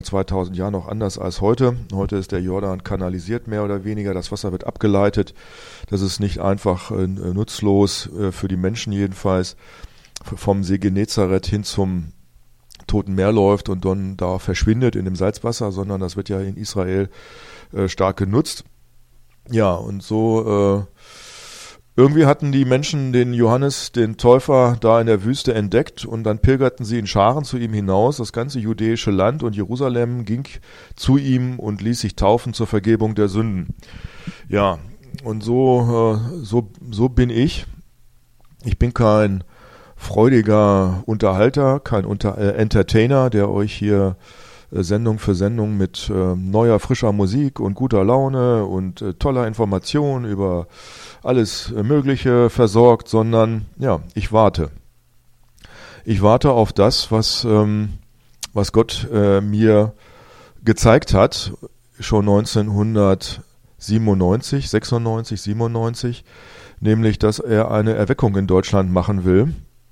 2000 Jahren noch anders als heute. Heute ist der Jordan kanalisiert mehr oder weniger, das Wasser wird abgeleitet. Das ist nicht einfach nutzlos, für die Menschen jedenfalls, vom See Genezareth hin zum Toten Meer läuft und dann da verschwindet in dem Salzwasser, sondern das wird ja in Israel stark genutzt. Ja, und so irgendwie hatten die Menschen den Johannes, den Täufer, da in der Wüste entdeckt und dann pilgerten sie in Scharen zu ihm hinaus. Das ganze jüdische Land und Jerusalem ging zu ihm und ließ sich taufen zur Vergebung der Sünden. Ja, und so bin ich. Ich bin kein freudiger Unterhalter, kein Entertainer, der euch hier Sendung für Sendung mit neuer, frischer Musik und guter Laune und toller Information über alles Mögliche versorgt, sondern ja, ich warte. Ich warte auf das, was Gott mir gezeigt hat, schon 1997, 96, 97, nämlich, dass er eine Erweckung in Deutschland machen will,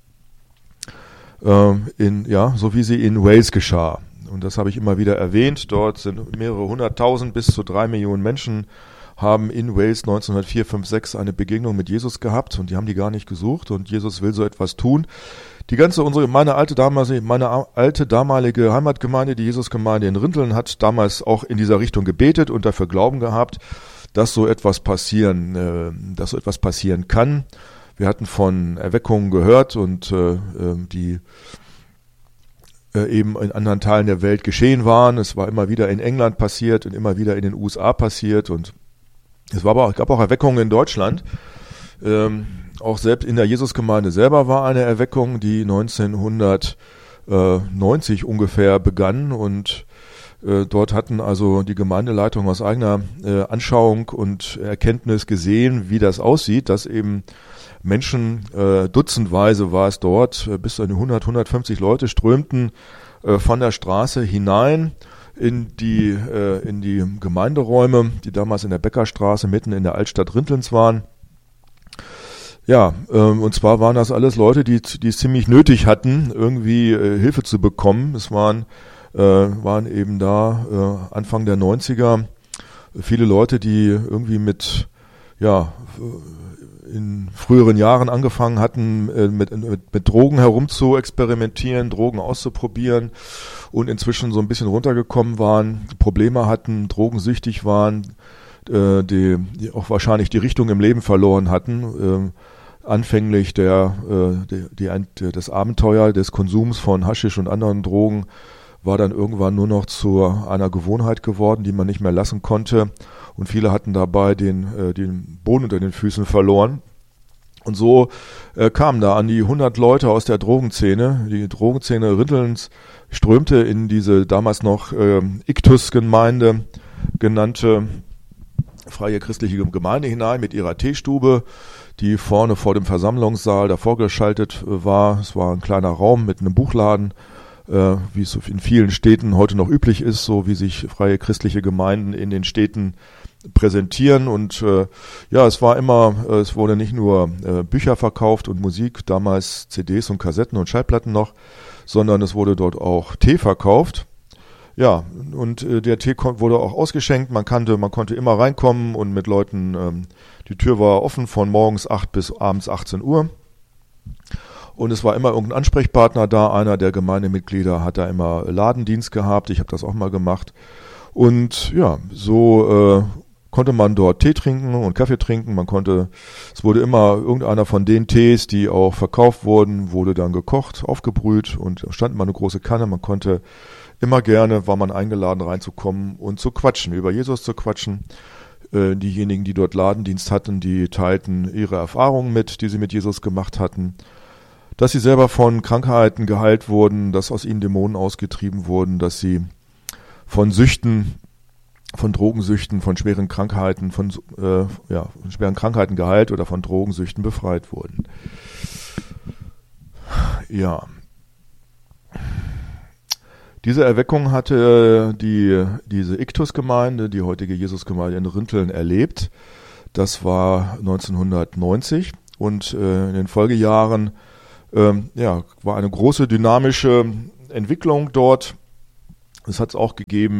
so wie sie in Wales geschah. Und das habe ich immer wieder erwähnt. Dort sind mehrere 100.000 bis zu 3 Millionen Menschen haben in Wales 1904, 5, 6 eine Begegnung mit Jesus gehabt und die haben die gar nicht gesucht und Jesus will so etwas tun. Meine alte damalige Heimatgemeinde, die Jesusgemeinde in Rinteln, hat damals auch in dieser Richtung gebetet und dafür Glauben gehabt, dass so etwas passieren kann. Wir hatten von Erweckungen gehört und die eben in anderen Teilen der Welt geschehen waren. Es war immer wieder in England passiert und immer wieder in den USA passiert und es gab auch Erweckungen in Deutschland. Auch selbst in der Jesusgemeinde selber war eine Erweckung, die 1990 ungefähr begann und dort hatten also die Gemeindeleitung aus eigener Anschauung und Erkenntnis gesehen, wie das aussieht, dass eben Menschen, dutzendweise war es dort, bis zu 100, 150 Leute strömten von der Straße hinein in die Gemeinderäume, die damals in der Bäckerstraße mitten in der Altstadt Rintelns waren. Ja, und zwar waren das alles Leute, die es ziemlich nötig hatten, irgendwie Hilfe zu bekommen. Es waren eben da Anfang der 90er viele Leute, die irgendwie in früheren Jahren angefangen hatten, mit Drogen herum zu experimentieren, Drogen auszuprobieren und inzwischen so ein bisschen runtergekommen waren, Probleme hatten, drogensüchtig waren, die auch wahrscheinlich die Richtung im Leben verloren hatten. Anfänglich das Abenteuer des Konsums von Haschisch und anderen Drogen war dann irgendwann nur noch zu einer Gewohnheit geworden, die man nicht mehr lassen konnte. Und viele hatten dabei den Boden unter den Füßen verloren. Und so kamen da an die 100 Leute aus der Drogenszene. Die Drogenszene Rintelns strömte in diese damals noch Iktus-Gemeinde genannte freie christliche Gemeinde hinein mit ihrer Teestube, die vorne vor dem Versammlungssaal davor geschaltet war. Es war ein kleiner Raum mit einem Buchladen, wie es in vielen Städten heute noch üblich ist, so wie sich freie christliche Gemeinden in den Städten präsentieren. Und es wurde nicht nur Bücher verkauft und Musik, damals CDs und Kassetten und Schallplatten noch, sondern es wurde dort auch Tee verkauft. Ja, und der Tee wurde auch ausgeschenkt. Man konnte immer reinkommen und mit Leuten, die Tür war offen von morgens 8 bis abends 18 Uhr. Und es war immer irgendein Ansprechpartner da. Einer der Gemeindemitglieder hat da immer Ladendienst gehabt. Ich habe das auch mal gemacht. Und ja, so konnte man dort Tee trinken und Kaffee trinken. Es wurde immer irgendeiner von den Tees, die auch verkauft wurden, wurde dann gekocht, aufgebrüht und da stand immer eine große Kanne. Man konnte immer gerne, war man eingeladen reinzukommen und zu quatschen, über Jesus zu quatschen. Diejenigen, die dort Ladendienst hatten, die teilten ihre Erfahrungen mit, die sie mit Jesus gemacht hatten. Dass sie selber von Krankheiten geheilt wurden, dass aus ihnen Dämonen ausgetrieben wurden, dass sie von Süchten, von Drogensüchten, von schweren Krankheiten, von schweren Krankheiten geheilt oder von Drogensüchten befreit wurden. Ja. Diese Erweckung hatte diese Iktus-Gemeinde, die heutige Jesusgemeinde in Rinteln, erlebt. Das war 1990 und in den Folgejahren war eine große dynamische Entwicklung dort. Das hat es auch gegeben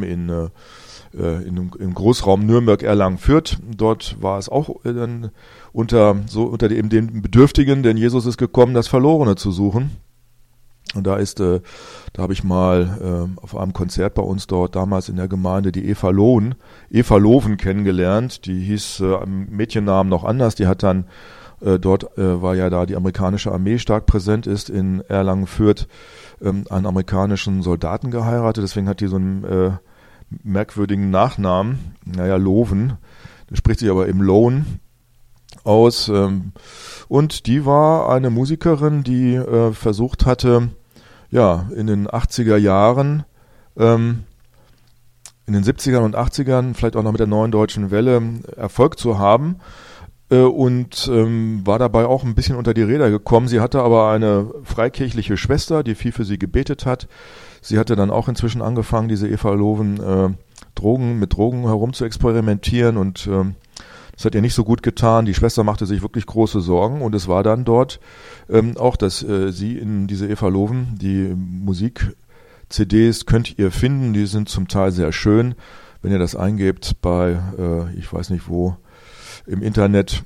im Großraum Nürnberg, Erlangen, Fürth. Dort war es auch dann unter eben den Bedürftigen, denn Jesus ist gekommen, das Verlorene zu suchen. Und da habe ich mal auf einem Konzert bei uns dort damals in der Gemeinde die Eva Loven kennengelernt. Die hieß am Mädchennamen noch anders. Die hat dann dort war ja da die amerikanische Armee stark präsent ist in Erlangen-Fürth, einen amerikanischen Soldaten geheiratet. Deswegen hat die so einen merkwürdigen Nachnamen. Naja, Loven. Das spricht sich aber im Loan aus. Und die war eine Musikerin, die versucht hatte, ja, in den 80er Jahren, in den 70ern und 80ern, vielleicht auch noch mit der Neuen Deutschen Welle, Erfolg zu haben. Und war dabei auch ein bisschen unter die Räder gekommen. Sie hatte aber eine freikirchliche Schwester, die viel für sie gebetet hat. Sie hatte dann auch inzwischen angefangen, diese Eva Loven, mit Drogen herum zu experimentieren, und das hat ihr nicht so gut getan. Die Schwester machte sich wirklich große Sorgen, und es war dann dort auch, dass sie in diese Eva Loven, die Musik-CDs könnt ihr finden, die sind zum Teil sehr schön. Wenn ihr das eingebt bei, ich weiß nicht wo, im Internet,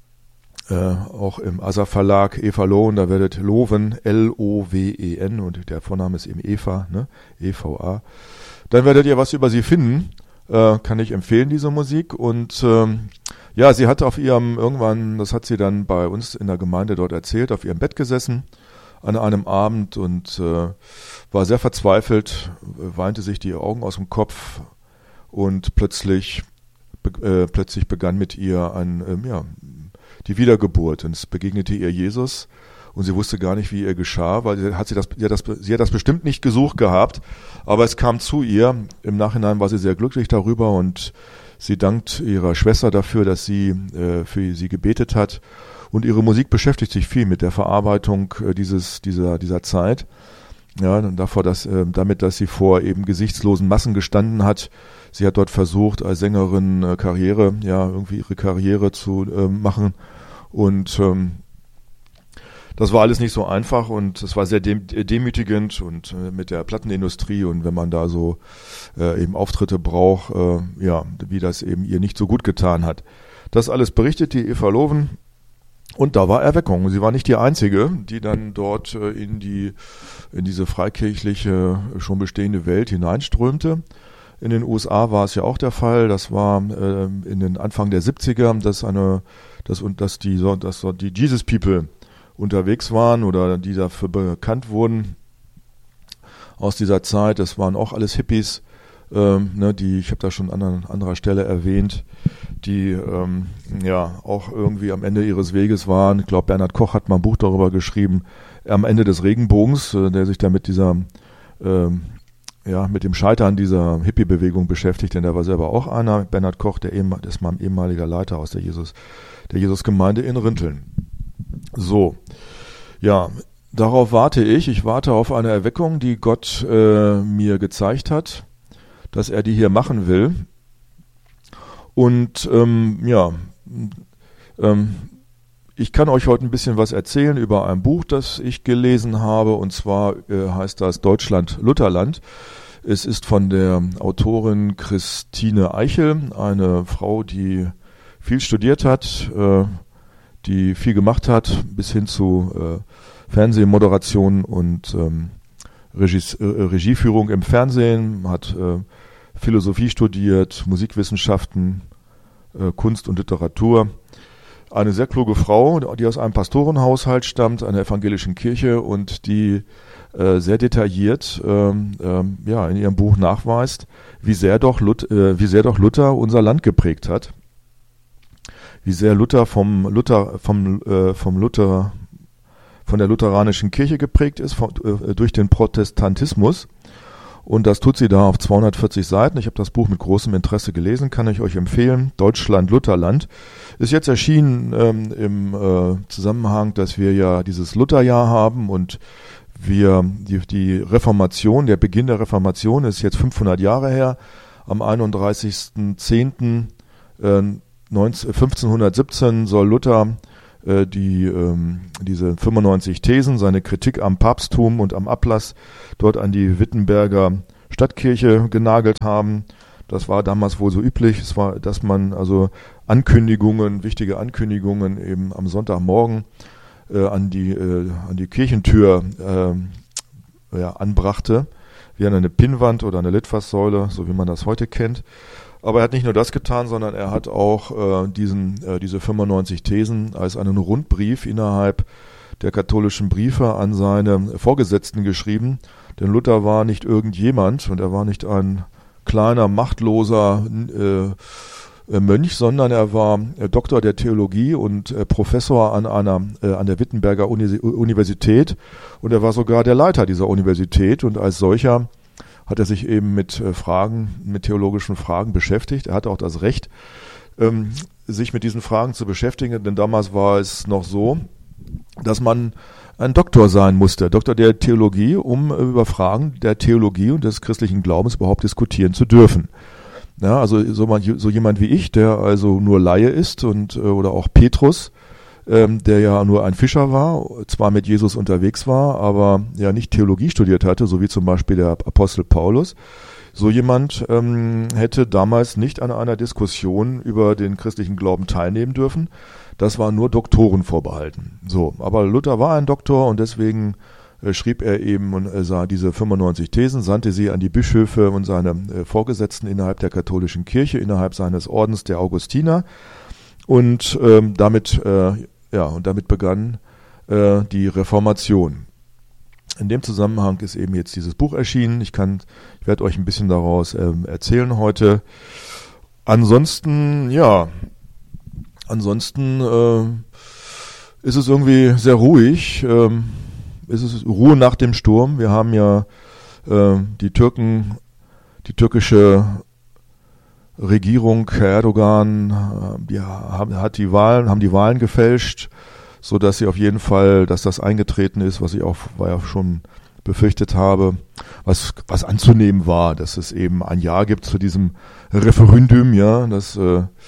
auch im Asa Verlag, Eva Loven, da werdet Loven, L-O-W-E-N, und der Vorname ist eben Eva, ne? E-V-A. Dann werdet ihr was über sie finden. Kann ich empfehlen, diese Musik. Und ja, sie hat irgendwann, das hat sie dann bei uns in der Gemeinde dort erzählt, auf ihrem Bett gesessen an einem Abend und war sehr verzweifelt, weinte sich die Augen aus dem Kopf, und plötzlich begann mit ihr die Wiedergeburt, und es begegnete ihr Jesus, und sie wusste gar nicht, wie ihr geschah, weil sie hat das bestimmt nicht gesucht gehabt, aber es kam zu ihr. Im Nachhinein war sie sehr glücklich darüber, und sie dankt ihrer Schwester dafür, dass sie für sie gebetet hat, und ihre Musik beschäftigt sich viel mit der Verarbeitung dieser Zeit. Ja, und damit, dass sie vor eben gesichtslosen Massen gestanden hat. Sie hat dort versucht, als Sängerin irgendwie ihre Karriere zu machen, und das war alles nicht so einfach, und es war sehr demütigend, und mit der Plattenindustrie, und wenn man da so eben Auftritte braucht, wie das eben ihr nicht so gut getan hat. Das alles berichtet die Eva Loven, und da war Erweckung. Sie war nicht die Einzige, die dann dort in diese freikirchliche, schon bestehende Welt hineinströmte. In den USA war es ja auch der Fall. Das war in den Anfang der 70er, dass die Jesus People unterwegs waren oder die dafür bekannt wurden aus dieser Zeit. Das waren auch alles Hippies, ich habe da schon an anderer Stelle erwähnt, die auch irgendwie am Ende ihres Weges waren. Ich glaube, Bernhard Koch hat mal ein Buch darüber geschrieben, am Ende des Regenbogens, der sich da mit mit dem Scheitern dieser Hippie-Bewegung beschäftigt, denn der war selber auch einer. Bernhard Koch, der ist mal ein ehemaliger Leiter aus der Jesus-Gemeinde in Rinteln. So, ja, darauf warte ich. Ich warte auf eine Erweckung, die Gott mir gezeigt hat, dass er die hier machen will. Und ich kann euch heute ein bisschen was erzählen über ein Buch, das ich gelesen habe, und zwar heißt das Deutschland-Lutherland. Es ist von der Autorin Christine Eichel, eine Frau, die viel studiert hat, die viel gemacht hat, bis hin zu Fernsehmoderation und Regieführung im Fernsehen, hat Philosophie studiert, Musikwissenschaften, Kunst und Literatur. Eine sehr kluge Frau, die aus einem Pastorenhaushalt stammt, einer evangelischen Kirche, und die sehr detailliert in ihrem Buch nachweist, wie sehr doch Luther unser Land geprägt hat, wie sehr Luther von der lutheranischen Kirche geprägt ist, durch den Protestantismus. Und das tut sie da auf 240 Seiten. Ich habe das Buch mit großem Interesse gelesen, kann ich euch empfehlen. Deutschland-Lutherland ist jetzt erschienen im Zusammenhang, dass wir ja dieses Lutherjahr haben, und die Reformation, der Beginn der Reformation ist jetzt 500 Jahre her. Am 31.10.1517 soll Luther diese 95 Thesen, seine Kritik am Papsttum und am Ablass dort an die Wittenberger Stadtkirche genagelt haben. Das war damals wohl so üblich. Es war, dass man also Ankündigungen, wichtige Ankündigungen eben am Sonntagmorgen an die Kirchentür anbrachte, wie an eine Pinnwand oder eine Litfaßsäule, so wie man das heute kennt. Aber er hat nicht nur das getan, sondern er hat auch diese 95 Thesen als einen Rundbrief innerhalb der katholischen Briefe an seine Vorgesetzten geschrieben. Denn Luther war nicht irgendjemand und er war nicht ein kleiner, machtloser Mönch, sondern er war Doktor der Theologie und Professor an der Wittenberger Universität und er war sogar der Leiter dieser Universität und als solcher hat er sich eben mit theologischen Fragen beschäftigt. Er hatte auch das Recht, sich mit diesen Fragen zu beschäftigen, denn damals war es noch so, dass man ein Doktor sein musste, Doktor der Theologie, um über Fragen der Theologie und des christlichen Glaubens überhaupt diskutieren zu dürfen. Ja, also so jemand wie ich, der also nur Laie ist oder auch Petrus, der ja nur ein Fischer war, zwar mit Jesus unterwegs war, aber ja nicht Theologie studiert hatte, so wie zum Beispiel der Apostel Paulus. So jemand hätte damals nicht an einer Diskussion über den christlichen Glauben teilnehmen dürfen. Das war nur Doktoren vorbehalten. So, aber Luther war ein Doktor und deswegen schrieb er eben und sah diese 95 Thesen, sandte sie an die Bischöfe und seine Vorgesetzten innerhalb der katholischen Kirche, innerhalb seines Ordens der Augustiner und damit begann die Reformation. In dem Zusammenhang ist eben jetzt dieses Buch erschienen. Ich werde euch ein bisschen daraus erzählen heute. Ansonsten ist es irgendwie sehr ruhig. Es ist Ruhe nach dem Sturm. Wir haben ja die türkische Regierung, Herr Erdogan, haben die Wahlen gefälscht, so dass sie auf jeden Fall, dass das eingetreten ist, was ich auch schon befürchtet habe, was anzunehmen war, dass es eben ein Ja gibt zu diesem Referendum, ja, dass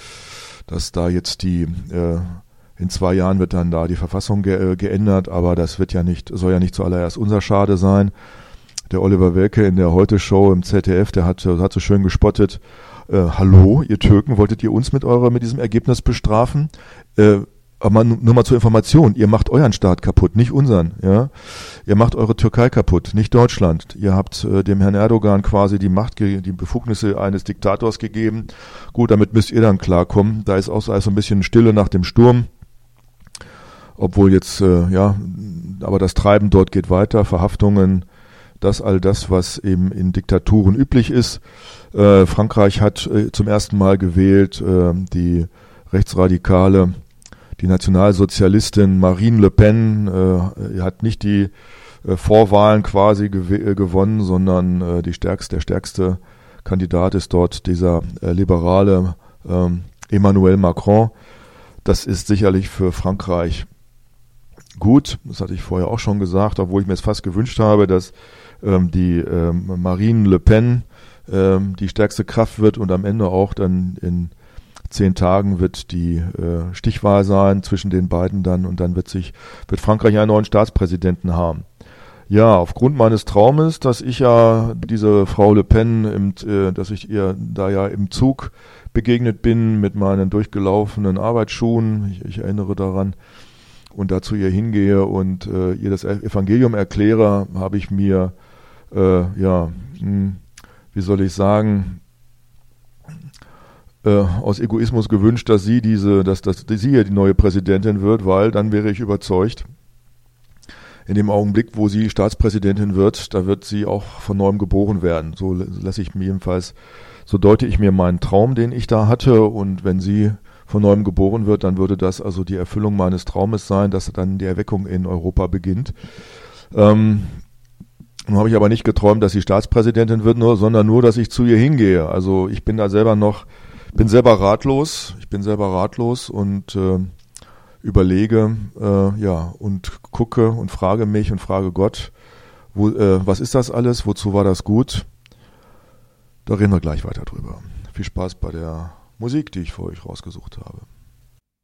da jetzt in 2 Jahren wird dann da die Verfassung geändert, aber das soll ja nicht zuallererst unser Schade sein. Der Oliver Welke in der Heute-Show im ZDF, der hat so schön gespottet, hallo, ihr Türken, wolltet ihr uns mit diesem Ergebnis bestrafen? Aber nur mal zur Information, ihr macht euren Staat kaputt, nicht unseren. Ja? Ihr macht eure Türkei kaputt, nicht Deutschland. Ihr habt dem Herrn Erdogan quasi die Befugnisse eines Diktators gegeben. Gut, damit müsst ihr dann klarkommen. Da ist auch so ein bisschen Stille nach dem Sturm. Obwohl jetzt, aber das Treiben dort geht weiter, Verhaftungen, all das, was eben in Diktaturen üblich ist. Frankreich hat zum ersten Mal gewählt, die Rechtsradikale, die Nationalsozialistin Marine Le Pen hat nicht die Vorwahlen quasi gewonnen, sondern der stärkste Kandidat ist dort dieser liberale Emmanuel Macron. Das ist sicherlich für Frankreich gut, das hatte ich vorher auch schon gesagt, obwohl ich mir es fast gewünscht habe, dass die Marine Le Pen die stärkste Kraft wird und am Ende auch dann in 10 Tagen wird die Stichwahl sein zwischen den beiden dann und dann wird Frankreich einen neuen Staatspräsidenten haben. Ja, aufgrund meines Traumes, dass ich ja diese Frau Le Pen, dass ich ihr da ja im Zug begegnet bin mit meinen durchgelaufenen Arbeitsschuhen, ich erinnere daran, und dazu ihr hingehe und ihr das Evangelium erkläre, habe ich mir, wie soll ich sagen, aus Egoismus gewünscht, dass sie hier die neue Präsidentin wird, weil dann wäre ich überzeugt, in dem Augenblick, wo sie Staatspräsidentin wird, da wird sie auch von neuem geboren werden. So deute ich mir meinen Traum, den ich da hatte, und wenn sie von neuem geboren wird, dann würde das also die Erfüllung meines Traumes sein, dass dann die Erweckung in Europa beginnt. Nun habe ich aber nicht geträumt, dass sie Staatspräsidentin wird, sondern nur, dass ich zu ihr hingehe. Also ich bin selber ratlos und überlege, und gucke und frage mich und frage Gott, was ist das alles, wozu war das gut? Da reden wir gleich weiter drüber. Viel Spaß bei der Musik, die ich für euch rausgesucht habe.